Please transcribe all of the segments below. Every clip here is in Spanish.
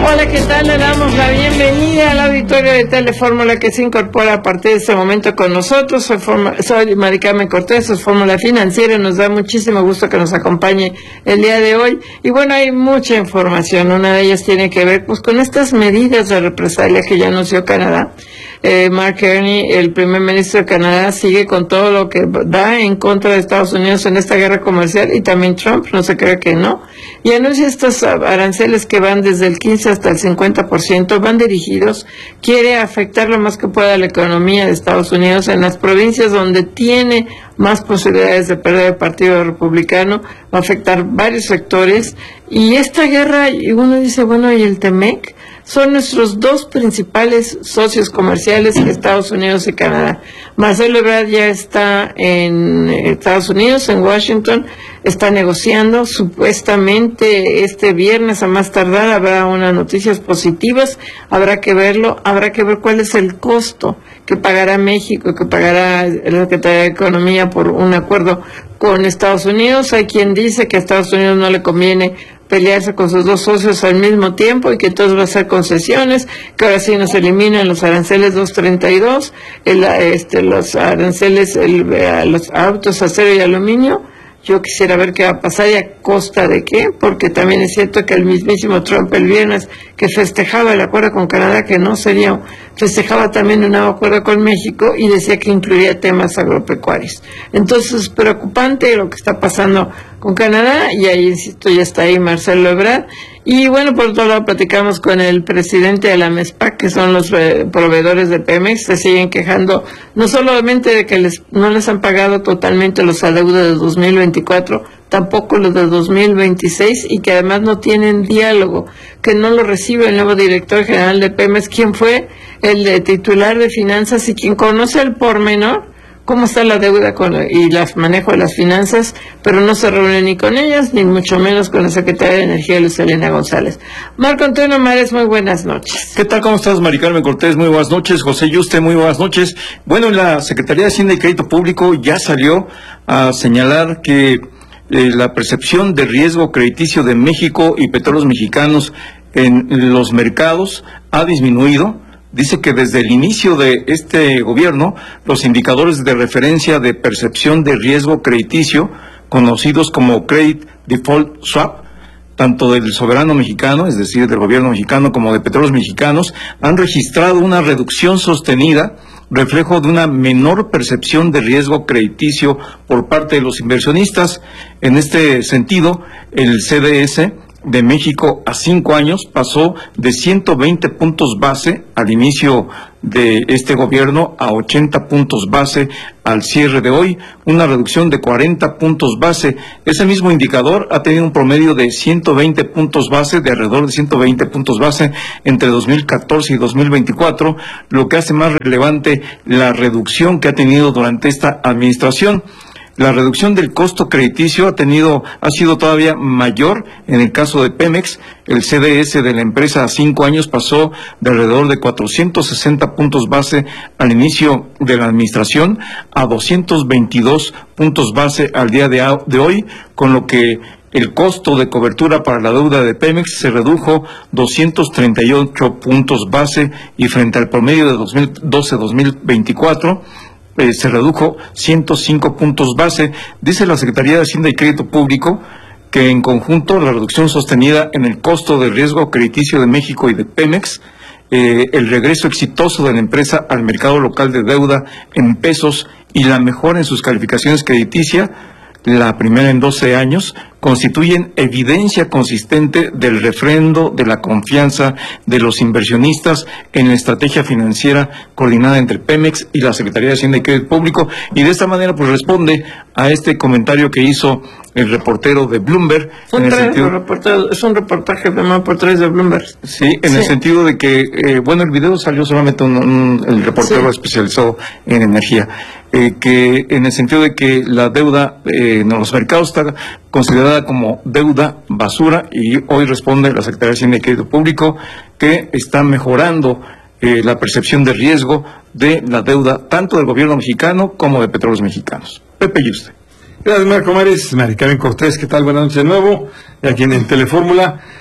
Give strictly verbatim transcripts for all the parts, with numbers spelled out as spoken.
Hola, ¿qué tal? Le damos la bienvenida al auditorio de Telefórmula que se incorpora a partir de este momento con nosotros. Soy, Forma, soy Mari Carmen Cortés, soy Fórmula Financiera. Nos da muchísimo gusto que nos acompañe el día de hoy. Y bueno, hay mucha información. Una de ellas tiene que ver pues con estas medidas de represalia que ya anunció Canadá. Eh, Mark Carney, el primer ministro de Canadá, sigue con todo lo que da en contra de Estados Unidos en esta guerra comercial, y también Trump, no se cree que no, y anuncia estos aranceles que van desde el quince hasta el cincuenta por ciento, van dirigidos, quiere afectar lo más que pueda la economía de Estados Unidos en las provincias donde tiene más posibilidades de perder el Partido Republicano, va a afectar varios sectores, y esta guerra, y uno dice, bueno, ¿y el Temec? Son nuestros dos principales socios comerciales, Estados Unidos y Canadá. Marcelo Ebrard ya está en Estados Unidos, en Washington, está negociando. Supuestamente este viernes a más tardar habrá unas noticias positivas, habrá que verlo, habrá que ver cuál es el costo que pagará México, que pagará la Secretaría de Economía por un acuerdo con Estados Unidos. Hay quien dice que a Estados Unidos no le conviene pelearse con sus dos socios al mismo tiempo y que entonces va a hacer concesiones, que ahora sí nos eliminan los aranceles doscientos treinta y dos, el, este, los aranceles, el, a los autos, acero y aluminio. Yo quisiera ver qué va a pasar y a costa de qué, porque también es cierto que el mismísimo Trump el viernes que festejaba el acuerdo con Canadá, que no sería, festejaba también un nuevo acuerdo con México y decía que incluiría temas agropecuarios. Entonces, preocupante lo que está pasando con Canadá, y ahí, insisto, ya está ahí Marcelo Ebrard. Y bueno, por otro lado, platicamos con el presidente de la MESPAC, que son los eh, proveedores de Pemex. Se siguen quejando no solamente de que les no les han pagado totalmente los adeudos de dos mil veinticuatro, tampoco los de dos mil veintiséis, y que además no tienen diálogo, que no lo recibe el nuevo director general de Pemex, quien fue el de titular de finanzas y quien conoce al pormenor cómo está la deuda con, y el manejo de las finanzas, pero no se reúne ni con ellas, ni mucho menos con la secretaria de Energía, Luz Helena González. Marco Antonio Mares, muy buenas noches. ¿Qué tal? ¿Cómo estás, Mari Carmen Cortés? Muy buenas noches. José Yuste, muy buenas noches. Bueno, la Secretaría de Hacienda y Crédito Público ya salió a señalar que eh, la percepción de riesgo crediticio de México y Petróleos Mexicanos en los mercados ha disminuido. Dice que desde el inicio de este gobierno, los indicadores de referencia de percepción de riesgo crediticio, conocidos como Credit Default Swap, tanto del soberano mexicano, es decir, del gobierno mexicano, como de Petróleos Mexicanos, han registrado una reducción sostenida, reflejo de una menor percepción de riesgo crediticio por parte de los inversionistas. En este sentido, el C D S de México a cinco años pasó de ciento veinte puntos base al inicio de este gobierno a ochenta puntos base al cierre de hoy, una reducción de cuarenta puntos base. Ese mismo indicador ha tenido un promedio de ciento veinte puntos base, de alrededor de ciento veinte puntos base entre dos mil catorce y dos mil veinticuatro, lo que hace más relevante la reducción que ha tenido durante esta administración. La reducción del costo crediticio ha tenido, ha sido todavía mayor en el caso de Pemex. El C D S de la empresa a cinco años pasó de alrededor de cuatrocientos sesenta puntos base al inicio de la administración a doscientos veintidós puntos base al día de, de hoy, con lo que el costo de cobertura para la deuda de Pemex se redujo doscientos treinta y ocho puntos base, y frente al promedio de dos mil doce a dos mil veinticuatro, Eh, se redujo ciento cinco puntos base. Dice la Secretaría de Hacienda y Crédito Público que en conjunto la reducción sostenida en el costo de riesgo crediticio de México y de Pemex, eh, el regreso exitoso de la empresa al mercado local de deuda en pesos y la mejora en sus calificaciones crediticias, la primera en doce años, constituyen evidencia consistente del refrendo de la confianza de los inversionistas en la estrategia financiera coordinada entre Pemex y la Secretaría de Hacienda y Crédito Público, y de esta manera pues responde a este comentario que hizo el reportero de Bloomberg. Son en el tres sentido, reporteros, es un reportaje firmado por tres de Bloomberg. Sí, en sí. el sentido de que, eh, bueno, el video salió solamente un, un, el reportero sí. especializado en energía, eh, que en el sentido de que la deuda eh, en los mercados está considerada como deuda basura, y hoy responde la Secretaría de Hacienda y Crédito Público que está mejorando eh, la percepción de riesgo de la deuda tanto del gobierno mexicano como de Petróleos Mexicanos. Pepe Yuste. Gracias, Marco Mares. Mari Carmen Cortés, ¿qué tal? Buenas noches de nuevo, aquí en, en Telefórmula.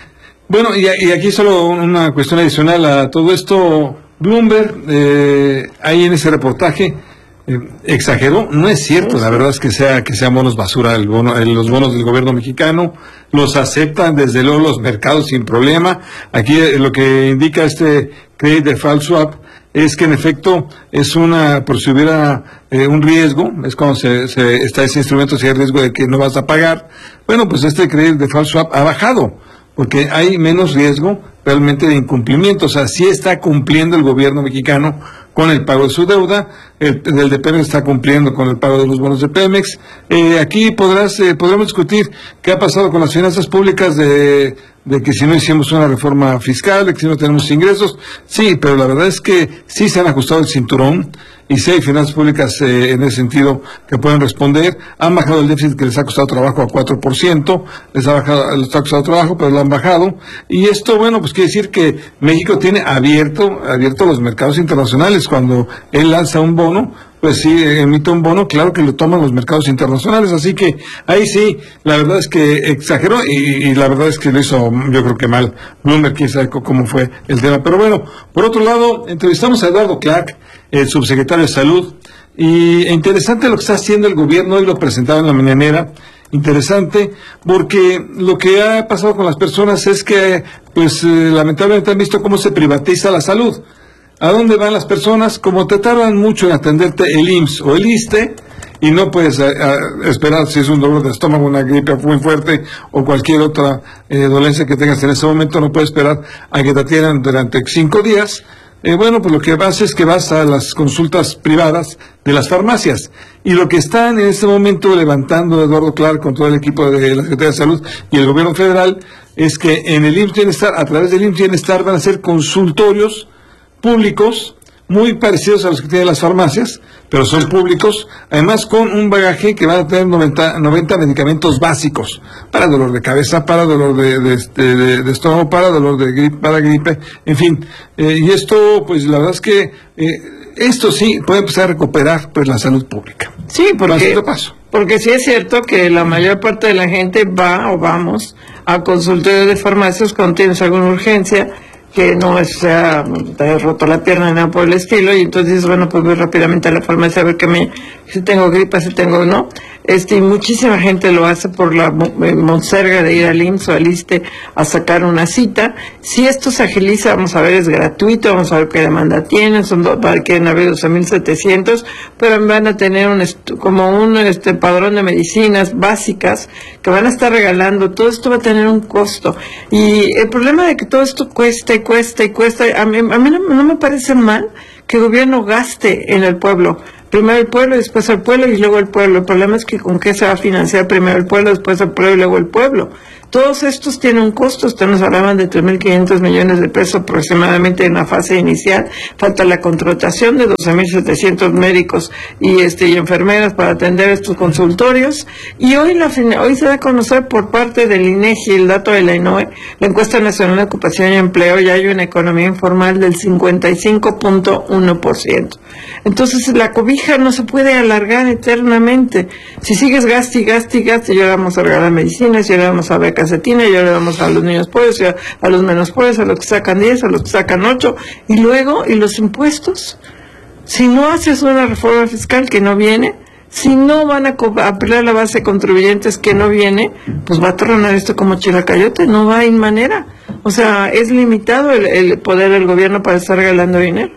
Bueno, y, y aquí solo una cuestión adicional a todo esto. Bloomberg, eh, ahí en ese reportaje, eh, exageró. No es cierto, la verdad es que sea que sean bonos basura el bono, el, los bonos del gobierno mexicano. Los aceptan desde luego los mercados sin problema. Aquí eh, lo que indica este Credit Default Swap es que en efecto es una, por si hubiera eh, un riesgo, es cuando se, se está ese instrumento, si hay riesgo de que no vas a pagar. Bueno, pues este Credit Default Swap ha bajado, porque hay menos riesgo realmente de incumplimiento. O sea, sí está cumpliendo el gobierno mexicano con el pago de su deuda, el, el de Pemex está cumpliendo con el pago de los bonos de Pemex. Eh, aquí podrás, eh, podremos discutir qué ha pasado con las finanzas públicas de, de que si no hicimos una reforma fiscal, de que si no tenemos ingresos. Sí, pero la verdad es que sí se han ajustado el cinturón, y sí hay finanzas públicas eh, en ese sentido que pueden responder. Han bajado el déficit que les ha costado trabajo a cuatro por ciento, les ha bajado, les ha costado trabajo, pero lo han bajado. Y esto, bueno, pues quiere decir que México tiene abierto, abierto los mercados internacionales. Cuando él lanza un bono, pues sí, emite un bono, claro que lo toman los mercados internacionales. Así que ahí sí, la verdad es que exageró, y, y la verdad es que lo hizo, yo creo que mal Bloomberg, quién sabe cómo fue el tema. Pero bueno, por otro lado, entrevistamos a Eduardo Clark, el subsecretario de Salud, y interesante lo que está haciendo el gobierno. Hoy lo presentaba en la mañanera. Interesante, porque lo que ha pasado con las personas es que, pues, eh, lamentablemente han visto cómo se privatiza la salud. ¿A dónde van las personas? Como te tardan mucho en atenderte el I M S S o el ISSSTE, y no puedes a, a, esperar si es un dolor de estómago, una gripe muy fuerte o cualquier otra eh, dolencia que tengas en ese momento, no puedes esperar a que te atiendan durante cinco días. Eh, bueno, pues lo que vas es que vas a las consultas privadas de las farmacias, y lo que están en este momento levantando Eduardo Clark con todo el equipo de la Secretaría de Salud y el gobierno federal es que en el I M S S Bienestar, a través del I M S S Bienestar, van a ser consultorios públicos muy parecidos a los que tienen las farmacias, pero son públicos, además con un bagaje que van a tener noventa, noventa medicamentos básicos para dolor de cabeza, para dolor de, de, de, de, de estómago, para dolor de gripe, para gripe, en fin. Eh, y esto, pues la verdad es que eh, esto sí puede empezar a recuperar pues la salud pública. Sí, porque, porque sí es cierto que la mayor parte de la gente va o vamos a consultorios de farmacias cuando tienes alguna urgencia, que no es, o sea, te has roto la pierna ni nada por el estilo, y entonces, bueno, pues voy rápidamente a la farmacia a ver que me, si tengo gripa, si tengo o no. Este, y muchísima gente lo hace por la monserga de ir al I M S S o al ISSSTE a sacar una cita. Si esto se agiliza, vamos a ver, es gratuito, vamos a ver qué demanda tienen, son do, quieren haber doce mil setecientos, pero van a tener un como un este padrón de medicinas básicas que van a estar regalando. Todo esto va a tener un costo, y el problema de que todo esto cuesta y cuesta y cuesta, a mí, a mí no, no me parece mal que el gobierno gaste en el pueblo. Primero el pueblo, después el pueblo y luego el pueblo. El problema es que con qué se va a financiar primero el pueblo, después el pueblo y luego el pueblo. Todos estos tienen un costo. Ustedes nos hablaban de tres mil quinientos millones de pesos aproximadamente en la fase inicial. Falta la contratación de doce mil setecientos médicos y este y enfermeras para atender estos consultorios. Y hoy la hoy se da a conocer por parte del INEGI el dato de la INOE, la encuesta nacional de ocupación y empleo, y hay una economía informal del cincuenta y cinco punto uno por ciento. Entonces la cobija no se puede alargar eternamente. Si sigues gaste y gaste y gaste, ya le vamos a regalar medicinas, ya le vamos a becas casetina, ya le damos a los niños pobres, a los menos pobres, a los que sacan diez, a los que sacan ocho, y luego, ¿y los impuestos? Si no haces una reforma fiscal que no viene, si no van a apelar la base de contribuyentes que no viene, pues va a tronar esto como chilacayote, no va en manera. O sea, es limitado el, el poder del gobierno para estar regalando dinero.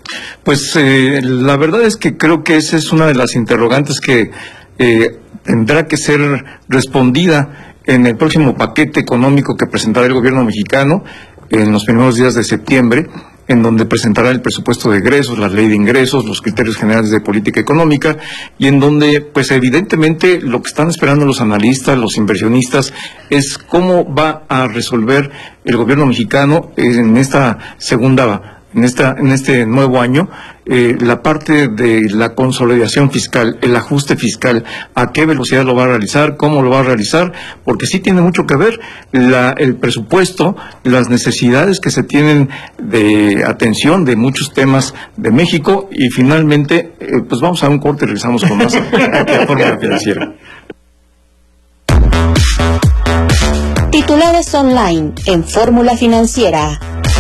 Pues eh, la verdad es que creo que esa es una de las interrogantes que eh, tendrá que ser respondida en el próximo paquete económico que presentará el gobierno mexicano en los primeros días de septiembre, en donde presentará el presupuesto de egresos, la ley de ingresos, los criterios generales de política económica, y en donde, pues evidentemente, lo que están esperando los analistas, los inversionistas, es cómo va a resolver el gobierno mexicano en esta segunda En, esta, en este nuevo año, eh, la parte de la consolidación fiscal, el ajuste fiscal, a qué velocidad lo va a realizar, cómo lo va a realizar, porque sí tiene mucho que ver la, el presupuesto, las necesidades que se tienen de atención de muchos temas de México, y finalmente, eh, pues vamos a un corte y regresamos con más aquí a Fórmula Financiera. Titulares online en Fórmula Financiera.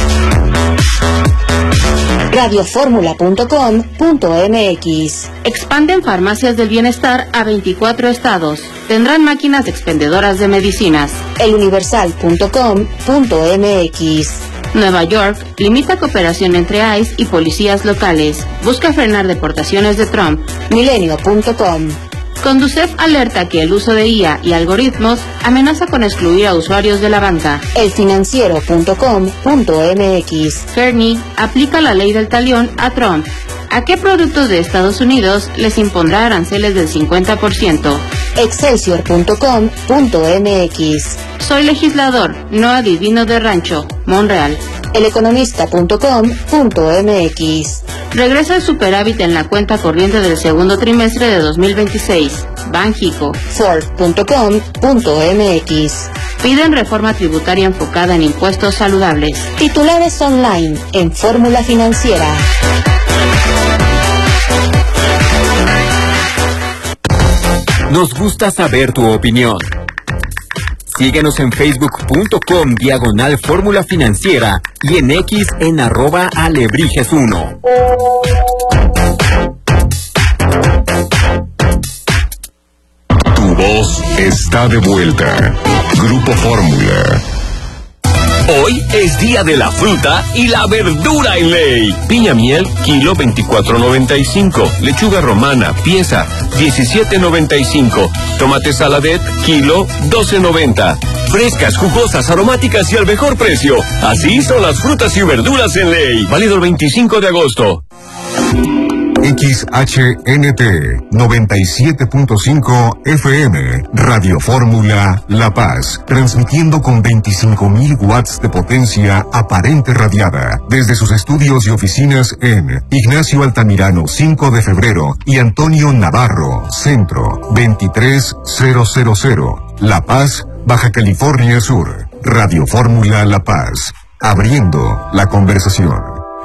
radio fórmula punto com punto m x. Expanden farmacias del bienestar a veinticuatro estados. Tendrán máquinas expendedoras de medicinas. el universal punto com punto m x. Nueva York limita cooperación entre I C E y policías locales. Busca frenar deportaciones de Trump. milenio punto com. Conducef alerta que el uso de I A y algoritmos amenaza con excluir a usuarios de la banca. el financiero punto com punto m x. Kearney aplica la ley del talión a Trump. ¿A qué productos de Estados Unidos les impondrá aranceles del cincuenta por ciento? excelsior punto com punto m x. Soy legislador, no adivino de rancho. Monreal. el economista punto com punto m x. Regresa el superávit en la cuenta corriente del segundo trimestre de dos mil veintiséis. Banjico. ford punto com punto m x. Piden reforma tributaria enfocada en impuestos saludables. Titulares online en Fórmula Financiera. Nos gusta saber tu opinión. Síguenos en facebook punto com diagonal Fórmula Financiera y en X en arroba alebrijes uno. Tu voz está de vuelta. Grupo Fórmula. Hoy es día de la fruta y la verdura en ley. Piña miel, kilo veinticuatro noventa y cinco. Lechuga romana, pieza diecisiete noventa y cinco. Tomate saladet, kilo doce noventa. Frescas, jugosas, aromáticas y al mejor precio. Así son las frutas y verduras en ley. Válido el veinticinco de agosto. X H N T noventa y siete punto cinco F M, Radio Fórmula La Paz, transmitiendo con veinticinco mil watts de potencia aparente radiada, desde sus estudios y oficinas en Ignacio Altamirano cinco de febrero y Antonio Navarro, Centro, veintitrés mil, La Paz, Baja California Sur. Radio Fórmula La Paz, abriendo la conversación.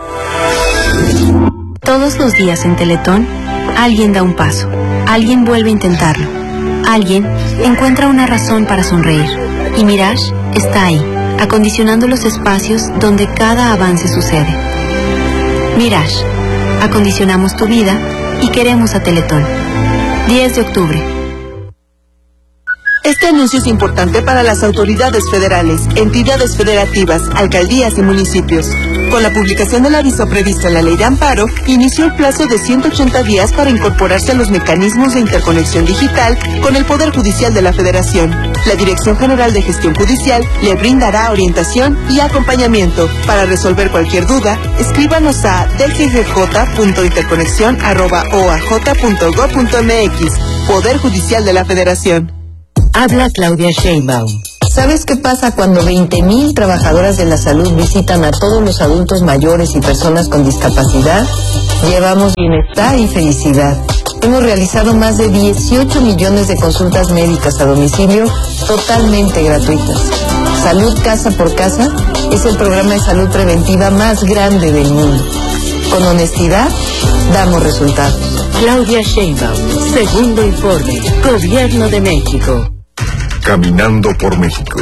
Todos los días en Teletón, alguien da un paso, alguien vuelve a intentarlo, alguien encuentra una razón para sonreír. Y Mirage está ahí, acondicionando los espacios donde cada avance sucede. Mirage, acondicionamos tu vida y queremos a Teletón. diez de octubre. Este anuncio es importante para las autoridades federales, entidades federativas, alcaldías y municipios. Con la publicación del aviso previsto en la Ley de Amparo, inició el plazo de ciento ochenta días para incorporarse a los mecanismos de interconexión digital con el Poder Judicial de la Federación. La Dirección General de Gestión Judicial le brindará orientación y acompañamiento. Para resolver cualquier duda, escríbanos a d g g j punto interconexión arroba o a j punto gob punto m x. Poder Judicial de la Federación. Habla Claudia Sheinbaum. ¿Sabes qué pasa cuando veinte mil trabajadoras de la salud visitan a todos los adultos mayores y personas con discapacidad? Llevamos bienestar y felicidad. Hemos realizado más de dieciocho millones de consultas médicas a domicilio totalmente gratuitas. Salud Casa por Casa es el programa de salud preventiva más grande del mundo. Con honestidad, damos resultados. Claudia Sheinbaum, segundo informe, Gobierno de México. Caminando por México.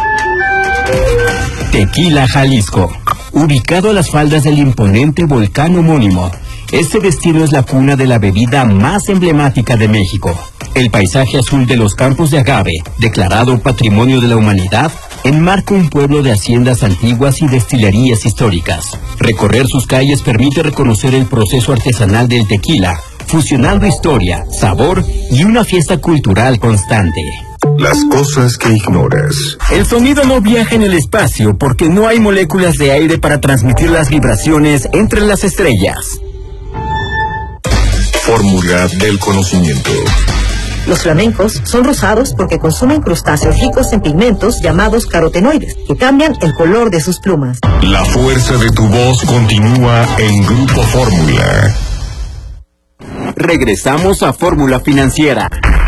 Tequila, Jalisco. Ubicado a las faldas del imponente volcán homónimo, este destino es la cuna de la bebida más emblemática de México. El paisaje azul de los campos de agave, declarado Patrimonio de la Humanidad, enmarca un pueblo de haciendas antiguas y destilerías históricas. Recorrer sus calles permite reconocer el proceso artesanal del tequila, fusionando historia, sabor y una fiesta cultural constante. Las cosas que ignoras. El sonido no viaja en el espacio porque no hay moléculas de aire para transmitir las vibraciones entre las estrellas. Fórmula del conocimiento. Los flamencos son rosados porque consumen crustáceos ricos en pigmentos llamados carotenoides, que cambian el color de sus plumas. La fuerza de tu voz continúa en Grupo Fórmula. Regresamos a Fórmula Financiera.